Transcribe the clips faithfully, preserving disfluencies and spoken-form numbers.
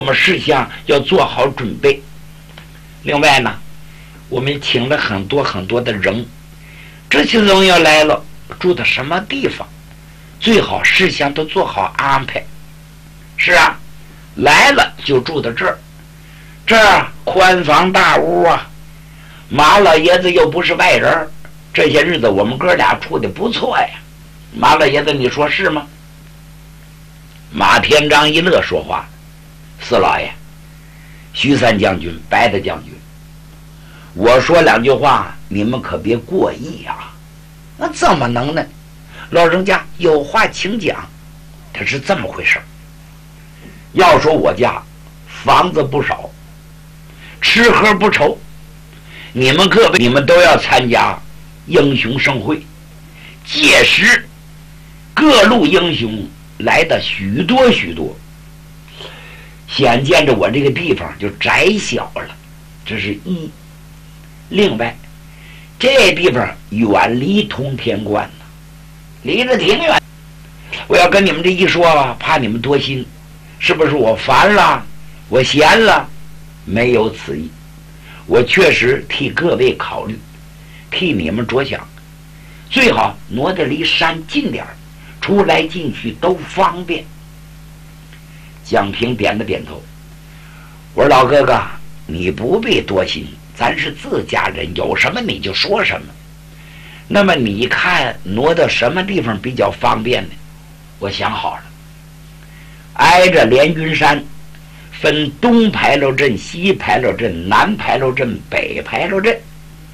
我们事项要做好准备。另外呢，我们请了很多很多的人，这些人要来了，住的什么地方，最好事项都做好安排。是啊，来了就住到这儿，这儿宽房大屋啊，马老爷子又不是外人，这些日子我们哥俩处的不错呀。马老爷子，你说是吗？马天章一乐说话，四老爷，徐三将军，白大将军，我说两句话，你们可别过意啊。那怎么能呢？老人家有话请讲。他是这么回事，要说我家房子不少，吃喝不愁，你们各位你们都要参加英雄盛会，届时各路英雄来的许多许多，显见着我这个地方就窄小了，这是一。另外，这地方远离通天观呢，离着挺远。我要跟你们这一说吧，怕你们多心，是不是我烦了，我闲了？没有此意，我确实替各位考虑，替你们着想，最好挪得离山近点儿，出来进去都方便。蒋平点了点头，我说老哥哥，你不必多心，咱是自家人，有什么你就说什么。那么你看挪到什么地方比较方便呢？我想好了，挨着连云山，分东牌楼镇、西牌楼镇、南牌楼镇、北牌楼镇。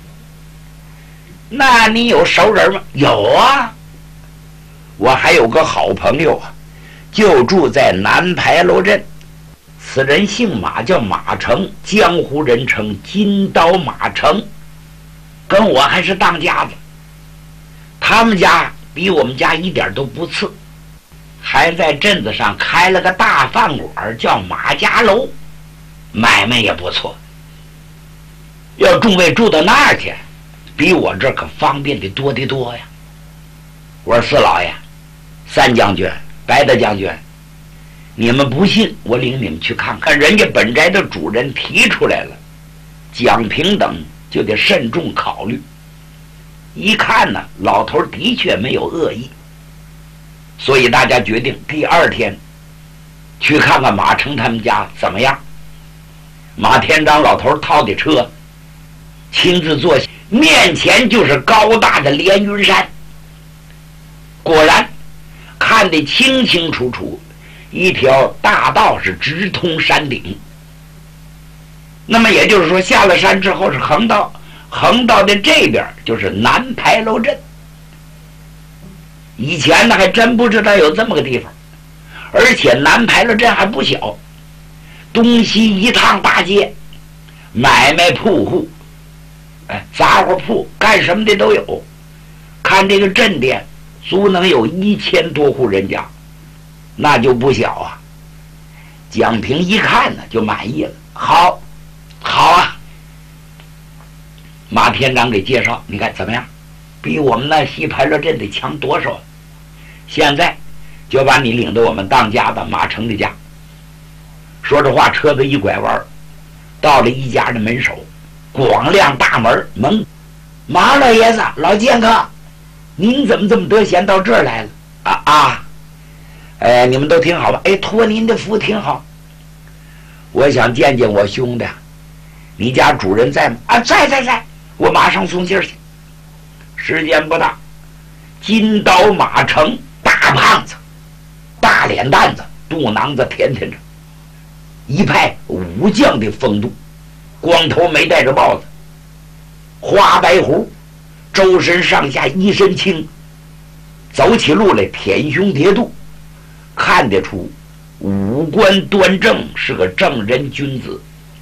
那你有熟人吗？有啊，我还有个好朋友啊，就住在南牌楼镇。此人姓马，叫马成，江湖人称金刀马成，跟我还是当家子。他们家比我们家一点都不次，还在镇子上开了个大饭馆，叫马家楼，买卖也不错。要众位住到那儿去，比我这可方便的多得多呀。我说四老爷、三将军、白大将军，你们不信，我领你们去看看。人家本宅的主人提出来了，蒋平等就得慎重考虑。一看呢，老头的确没有恶意，所以大家决定第二天去看看马成他们家怎么样。马天章老头套的车，亲自坐下，面前就是高大的连云山。果然看得清清楚楚，一条大道是直通山顶。那么也就是说，下了山之后是横道，横道的这边就是南牌楼镇。以前呢还真不知道有这么个地方，而且南牌楼镇还不小，东西一趟大街，买卖铺户，哎，杂货铺干什么的都有。看这个镇店，足能有一千多户人家，那就不小啊。蒋平一看呢就满意了，好，好啊。马天章给介绍，你看怎么样？比我们那西牌楼镇得强多少？现在就把你领到我们当家的马成的家。说着话，车子一拐弯，到了一家的门首，广亮大门门，马老爷子，老健康，您怎么这么得闲到这儿来了？啊啊，哎，你们都挺好吧？哎，托您的福挺好。我想见见我兄弟，你家主人在吗？啊，在在在，我马上送信去。时间不大，金刀马成，大胖子，大脸蛋子，肚囊子甜甜着，一派武将的风度，光头没戴着帽子，花白胡，周身上下一身轻，走起路来舔胸叠肚，看得出五官端正，是个正人君子。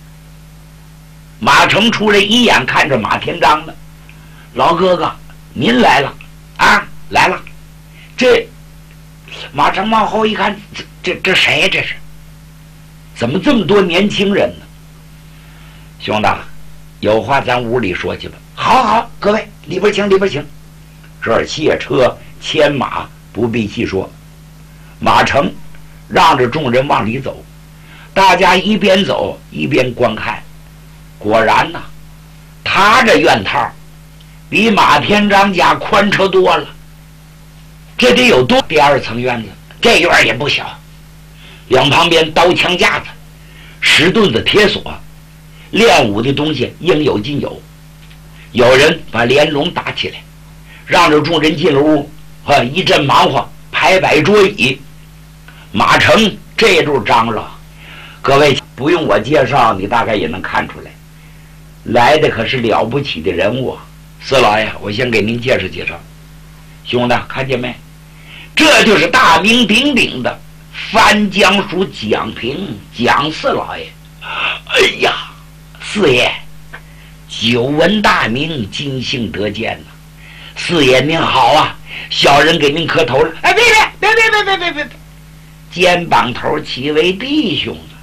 马成出来一眼看着马天章了，老哥哥您来了啊，来了。这马成往后一看，这这这谁呀？这是怎么这么多年轻人呢？兄弟，有话咱屋里说去吧。好好，各位里边请，里边请。这儿卸车牵马不必细说。马成让着众人往里走， 大家一边走一边观看，果然呐、啊，他这院套比马天章家宽敞多了。这得有多第二层院子，这院也不小，两旁边刀枪架子，石盾子铁锁，练武的东西应有尽有。有人把帘笼打起来，让着众人进了屋，啊，一阵忙活，排摆桌椅。马成这柱张罗，各位不用我介绍，你大概也能看出来，来的可是了不起的人物啊！四老爷，我先给您介绍介绍，兄弟看见没？这就是大名鼎鼎的番江署蒋平蒋四老爷。哎呀，四爷，久闻大名，今幸得见呐、啊！四爷您好啊，小人给您磕头了。哎，别别别别别别别别别，肩膀头齐为弟兄。